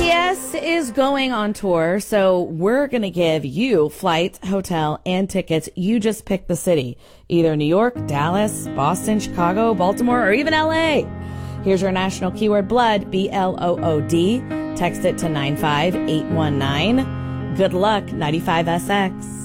BTS is going on tour, so we're going to give you flight, hotel, and tickets. You just pick the city. Either New York, Dallas, Boston, Chicago, Baltimore, or even LA. Here's your national keyword blood, BLOOD. Text it to 95819. Good luck, 95SX.